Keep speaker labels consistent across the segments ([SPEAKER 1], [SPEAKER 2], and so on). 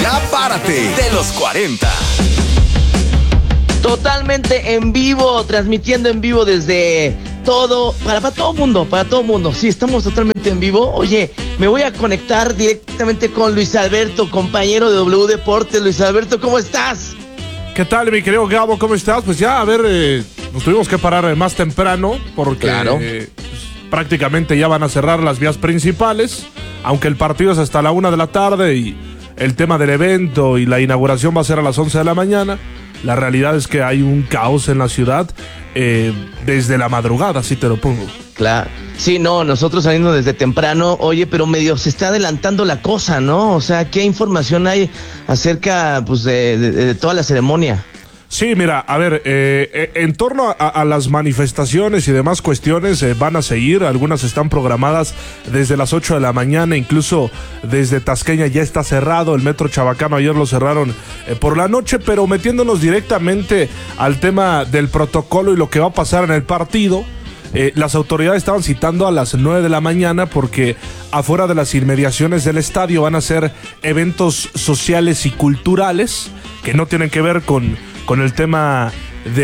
[SPEAKER 1] Ya párate de los 40.
[SPEAKER 2] Totalmente en vivo, transmitiendo en vivo desde todo, para todo mundo. Sí, estamos totalmente en vivo. Oye, me voy a conectar directamente con Luis Alberto, compañero de W Deportes. Luis Alberto, ¿cómo estás?
[SPEAKER 3] ¿Qué tal, mi querido Gabo? ¿Cómo estás? Pues ya, a ver, nos tuvimos que parar más temprano porque
[SPEAKER 2] Claro.
[SPEAKER 3] Prácticamente ya van a cerrar las vías principales, aunque el partido es hasta la 1 de la tarde y el tema del evento y la inauguración va a ser a las 11 de la mañana. La realidad es que hay un caos en la ciudad desde la madrugada, así te lo pongo.
[SPEAKER 2] Claro. Sí, no, nosotros saliendo desde temprano, oye, pero medio se está adelantando la cosa, ¿no? O sea, ¿qué información hay acerca, pues, de toda la ceremonia?
[SPEAKER 3] Sí, mira, a ver, en torno a las manifestaciones y demás cuestiones van a seguir, algunas están programadas desde las 8 de la mañana, incluso desde Tasqueña ya está cerrado, el metro Chabacano ayer lo cerraron por la noche, pero metiéndonos directamente al tema del protocolo y lo que va a pasar en el partido. Las autoridades estaban citando a las 9 de la mañana porque afuera de las inmediaciones del estadio van a ser eventos sociales y culturales que no tienen que ver con el tema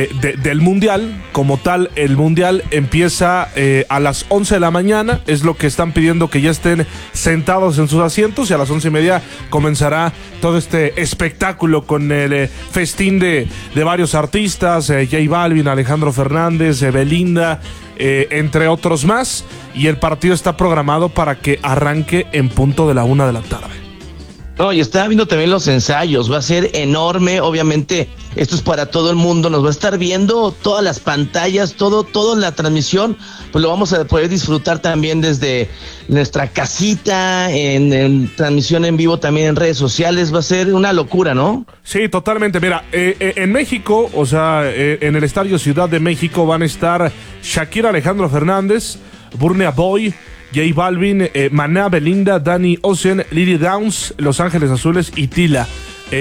[SPEAKER 3] del Mundial. Como tal, el Mundial empieza a las 11 de la mañana, es lo que están pidiendo, que ya estén sentados en sus asientos, y a las 11:30 comenzará todo este espectáculo con el festín de varios artistas, J Balvin, Alejandro Fernández, Belinda, entre otros más, y el partido está programado para que arranque en punto de la 1 de la tarde.
[SPEAKER 2] No, y estaba viendo también los ensayos, va a ser enorme, obviamente, esto es para todo el mundo, nos va a estar viendo todas las pantallas, toda la transmisión, pues lo vamos a poder disfrutar también desde nuestra casita, en transmisión en vivo también en redes sociales, va a ser una locura, ¿no?
[SPEAKER 3] Sí, totalmente, mira, en México, o sea, en el Estadio Ciudad de México van a estar Shakira, Alejandro Fernández, Burna Boy, J Balvin, Maná, Belinda, Danny Ocean, Lily Downs, Los Ángeles Azules y Tila,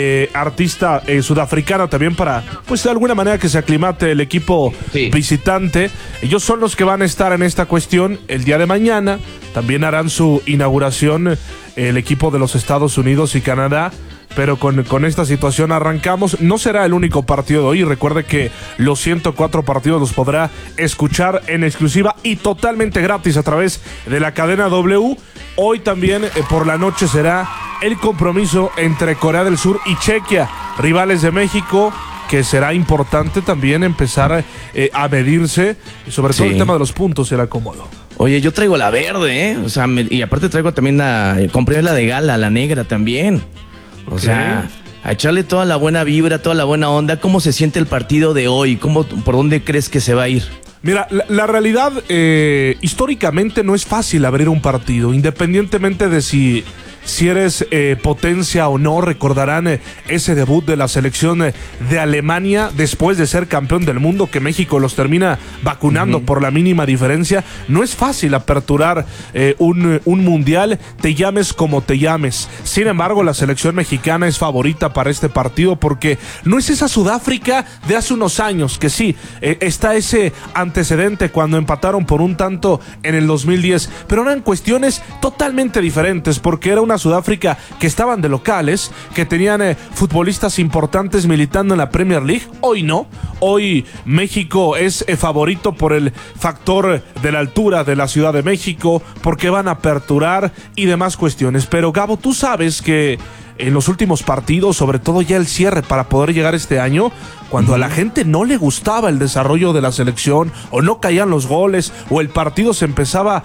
[SPEAKER 3] artista sudafricana también, para, pues de alguna manera que se aclimate el equipo visitante. Ellos son los que van a estar en esta cuestión el día de mañana. También harán su inauguración el equipo de los Estados Unidos y Canadá. Pero con esta situación arrancamos. No será el único partido de hoy. Recuerde que los 104 partidos los podrá escuchar en exclusiva y totalmente gratis a través de la cadena W. Hoy también por la noche será el compromiso entre Corea del Sur y Chequia, rivales de México, que será importante también empezar a medirse, sobre todo el tema de los puntos y el acomodo.
[SPEAKER 2] Oye, yo traigo la verde, ¿eh? O sea, y aparte traigo también compré la de gala, la negra también. O sea, a echarle toda la buena vibra, toda la buena onda. ¿Cómo se siente el partido de hoy? ¿Por dónde crees que se va a ir?
[SPEAKER 3] Mira, la realidad, históricamente no es fácil abrir un partido, independientemente de si eres potencia o no. Recordarán ese debut de la selección de Alemania después de ser campeón del mundo, que México los termina vacunando por la mínima diferencia. No es fácil aperturar un mundial, te llames como te llames. Sin embargo, la selección mexicana es favorita para este partido porque no es esa Sudáfrica de hace unos años, que sí, está ese antecedente cuando empataron por un tanto en el 2010, pero eran cuestiones totalmente diferentes, porque era una Sudáfrica que estaban de locales, que tenían futbolistas importantes militando en la Premier League. Hoy no, hoy México es favorito por el factor de la altura de la Ciudad de México, porque van a aperturar y demás cuestiones. Pero Gabo, tú sabes que en los últimos partidos, sobre todo ya el cierre para poder llegar este año, cuando a la gente no le gustaba el desarrollo de la selección, o no caían los goles, o el partido se empezaba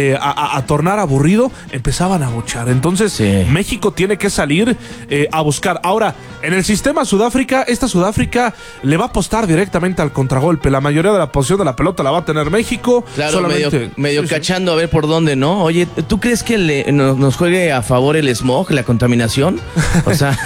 [SPEAKER 3] a tornar aburrido, empezaban a bochar. Entonces México tiene que salir a buscar. Ahora, en el sistema Sudáfrica, esta Sudáfrica le va a apostar directamente al contragolpe. La mayoría de la posición de la pelota la va a tener México.
[SPEAKER 2] Claro, solamente, medio cachando a ver por dónde, ¿no? Oye, ¿tú crees que nos juegue a favor el smog, la contaminación? O sea,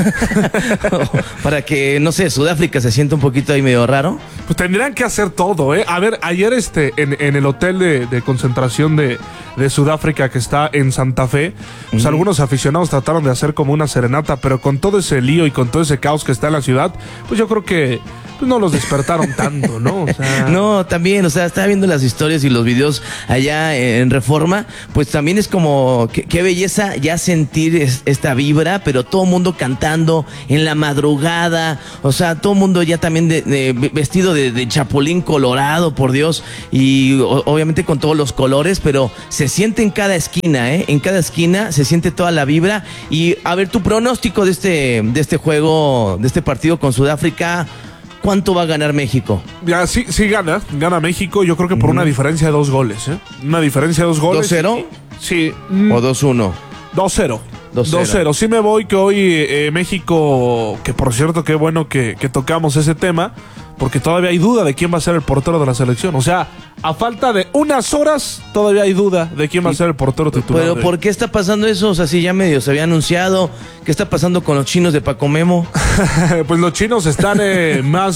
[SPEAKER 2] para que, no sé, Sudáfrica se sienta un poquito ahí medio raro.
[SPEAKER 3] Pues tendrían que hacer todo, ¿eh? A ver, ayer en el hotel de concentración de Sudáfrica, que está en Santa Fe, pues algunos aficionados trataron de hacer como una serenata, pero con todo ese lío y con todo ese caos que está en la ciudad, pues yo creo que pues no los despertaron tanto, ¿no? O sea...
[SPEAKER 2] No, también, o sea, estaba viendo las historias y los videos allá en Reforma, pues también es como, qué belleza ya sentir esta vibra, pero todo el mundo cantando en la madrugada, o sea, todo el mundo ya también vestido de chapulín colorado, por Dios, y obviamente con todos los colores, pero se siente en cada esquina, en cada esquina se siente toda la vibra. Y a ver, tu pronóstico de este juego, de este partido con Sudáfrica, ¿cuánto va a ganar México?
[SPEAKER 3] Ya, sí gana México, yo creo que por una diferencia de 2 goles, Una diferencia de 2 goles.
[SPEAKER 2] ¿2-0?
[SPEAKER 3] Sí.
[SPEAKER 2] ¿O 2-1?
[SPEAKER 3] 2-0.
[SPEAKER 2] 2-0.
[SPEAKER 3] Sí me voy que hoy México, que por cierto qué bueno que tocamos ese tema, porque todavía hay duda de quién va a ser el portero de la selección. O sea, a falta de unas horas, todavía hay duda de quién va a ser el portero titular.
[SPEAKER 2] Pero ¿por qué está pasando eso? O sea, si ya medio se había anunciado. ¿Qué está pasando con los chinos de Paco Memo?
[SPEAKER 3] Pues los chinos están más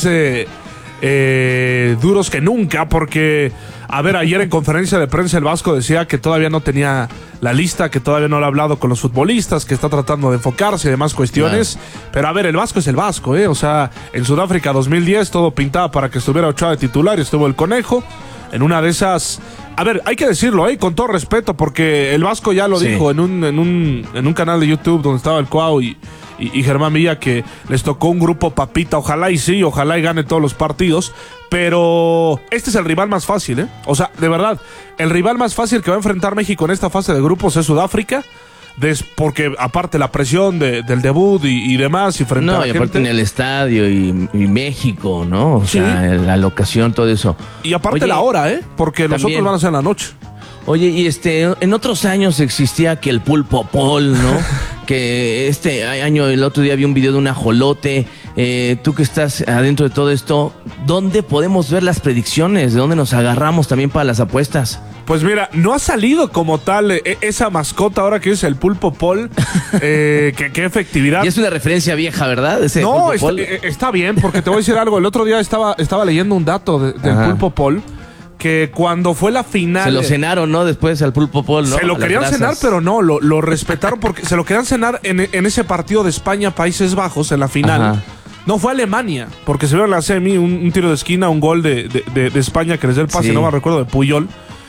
[SPEAKER 3] duros que nunca, porque, a ver, ayer en conferencia de prensa el Vasco decía que todavía no tenía la lista, que todavía no le ha hablado con los futbolistas, que está tratando de enfocarse y demás cuestiones. Claro. Pero a ver, el Vasco es el Vasco, O sea, en Sudáfrica 2010 todo pintaba para que estuviera Ochoa de titular y estuvo el Conejo. En una de esas, a ver, hay que decirlo, con todo respeto, porque el Vasco ya lo dijo en un canal de YouTube donde estaba el Cuau y Germán Villa, que les tocó un grupo papita. Ojalá y gane todos los partidos, pero este es el rival más fácil, O sea, de verdad, el rival más fácil que va a enfrentar México en esta fase de grupos es Sudáfrica. Porque aparte la presión del debut y demás, y frente a la
[SPEAKER 2] y aparte
[SPEAKER 3] gente,
[SPEAKER 2] en el estadio y México, ¿no? O sea, la locación, todo eso.
[SPEAKER 3] Y aparte la hora, porque los otros van a ser en la noche.
[SPEAKER 2] Oye, y en otros años existía que el pulpo pol, ¿no? Que este año, el otro día vi un video de un ajolote. Tú que estás adentro de todo esto, ¿dónde podemos ver las predicciones? ¿De dónde nos agarramos también para las apuestas?
[SPEAKER 3] Pues mira, no ha salido como tal esa mascota ahora que es el pulpo pol. Qué efectividad.
[SPEAKER 2] Y es una referencia vieja, ¿verdad?
[SPEAKER 3] No, está bien, porque te voy a decir algo. El otro día estaba leyendo un dato del pulpo pol, que cuando fue la final...
[SPEAKER 2] Se lo cenaron, ¿no? Después al pulpo pol, ¿no?
[SPEAKER 3] Se lo querían cenar, pero no, lo respetaron porque se lo querían cenar en ese partido de España-Países Bajos, en la final. Ajá. No, fue Alemania, porque se vio en la semi un tiro de esquina, un gol de España que les dio el pase, no me recuerdo, de Puyol.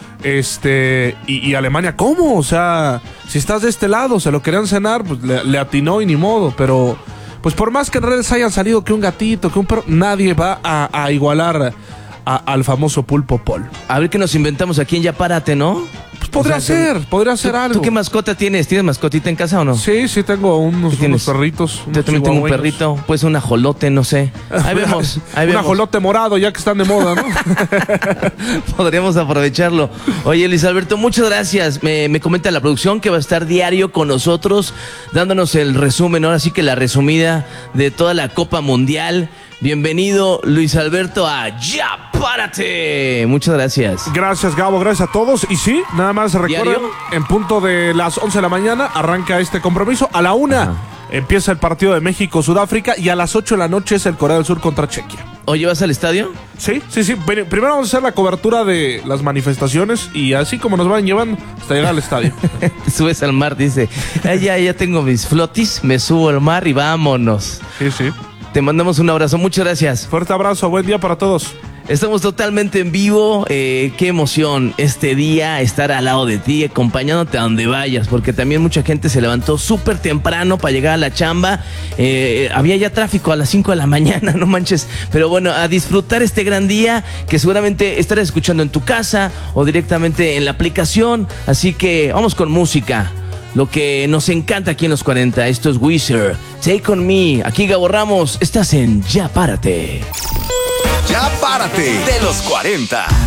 [SPEAKER 3] Y Alemania, ¿cómo? O sea, si estás de este lado, se lo querían cenar, pues le atinó y ni modo, pero pues por más que en redes hayan salido que un gatito, que un perro, nadie va a igualar al famoso pulpo pol.
[SPEAKER 2] A ver qué nos inventamos aquí en Ya Párate, ¿no?
[SPEAKER 3] Pues podría ser algo.
[SPEAKER 2] ¿Tú qué mascota tienes? ¿Tienes mascotita en casa o no?
[SPEAKER 3] Sí, tengo unos perritos.
[SPEAKER 2] Yo también tengo un perrito. Pues un ajolote, no sé. Ahí vemos.
[SPEAKER 3] Un ajolote morado, ya que están de moda, ¿no?
[SPEAKER 2] Podríamos aprovecharlo. Oye, Luis Alberto, muchas gracias. Me comenta la producción que va a estar diario con nosotros, dándonos el resumen, ahora sí que la resumida de toda la Copa Mundial. Bienvenido, Luis Alberto, a Ya Párate. Muchas gracias.
[SPEAKER 3] Gracias, Gabo, gracias a todos. Y sí, nada más recuerden, en punto de las 11 de la mañana arranca este compromiso. A la 1 empieza el partido de México-Sudáfrica y a las 8 de la noche es el Corea del Sur contra Chequia.
[SPEAKER 2] ¿Oye, vas al estadio?
[SPEAKER 3] Sí. Primero vamos a hacer la cobertura de las manifestaciones y así como nos van llevando hasta llegar al estadio.
[SPEAKER 2] Te subes al mar, dice. Ya tengo mis flotis, me subo al mar y vámonos.
[SPEAKER 3] Sí.
[SPEAKER 2] Te mandamos un abrazo, muchas gracias.
[SPEAKER 3] Fuerte abrazo, buen día para todos.
[SPEAKER 2] Estamos totalmente en vivo, qué emoción este día estar al lado de ti, acompañándote a donde vayas, porque también mucha gente se levantó súper temprano para llegar a la chamba, había ya tráfico a las 5 de la mañana, no manches, pero bueno, a disfrutar este gran día que seguramente estarás escuchando en tu casa o directamente en la aplicación, así que vamos con música. Lo que nos encanta aquí en los 40, esto es Weezer, Take On Me. Aquí Gabo Ramos, estás en Ya Párate.
[SPEAKER 1] Ya Párate de los 40.